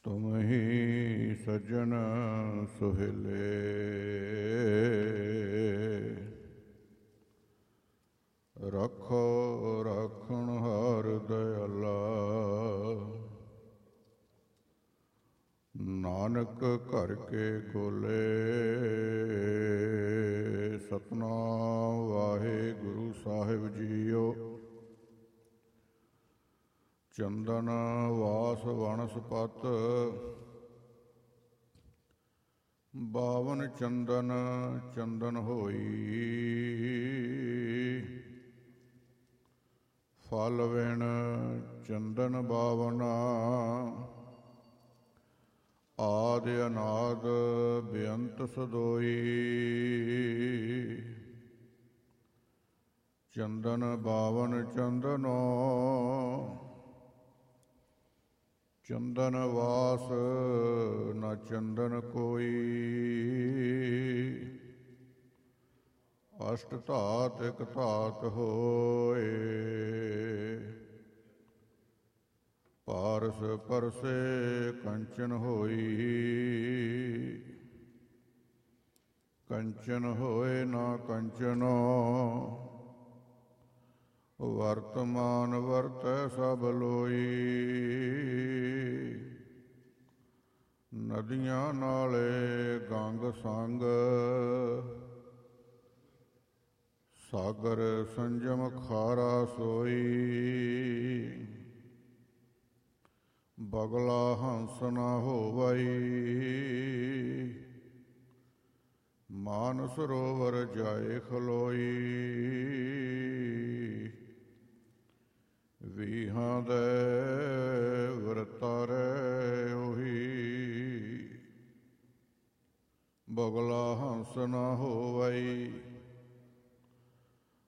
ਤੁਮ ਹੀ ਸੱਜਣ ਸੁਹੇਲੇ, ਰੱਖੋ ਰਾਖਣ ਹਾਰ ਦਇਆਲਾ। ਨਾਨਕ ਘਰ ਕੇ ਕੋਲੇ, ਸਤਿਨਾਮ ਵਾਹਿਗੁਰੂ ਸਾਹਿਬ ਜੀਓ। ਚੰਦਨ ਵਾਸ ਵਣਸਪਤ, ਬਾਵਨ ਚੰਦਨ ਚੰਦਨ ਹੋਈ। ਫਲ ਵਿਣ ਚੰਦਨ ਬਾਵਨਾ, ਆਦਿ ਅਨਾਦ ਬੇਅੰਤ ਸਦੋਈ। ਚੰਦਨ ਬਾਵਨ ਚੰਦਨੋ, ਚੰਦਨ ਵਾਸ ਨ ਚੰਦਨ ਕੋਈ। ਅਸ਼ਟ ਧਾਤ ਇਕ ਧਾਤ ਹੋਏ, ਪਾਰਸ ਪਰਸੇ ਕੰਚਨ ਹੋਈ। ਕੰਚਨ ਹੋਏ ਨਾ ਕੰਚਨੋ, ਵਰਤਮਾਨ ਵਰਤੈ ਸਭ ਲੋਈ। ਨਦੀਆਂ ਨਾਲੇ ਗੰਗ ਸੰਗ, ਸਾਗਰ ਸੰਜਮ ਖਾਰਾ ਸੋਈ। ਬਗਲਾ ਹੰਸ ਨਾ ਹੋਵਈ, ਮਾਨ ਸਰੋਵਰ ਜਾਏ ਖਲੋਈ। ਵੀਹਾਂ ਦੇ ਵਰਤਾਰੇ ਉਹੀ, ਬਗਲਾ ਹੰਸ ਨਾ ਹੋਵਈ।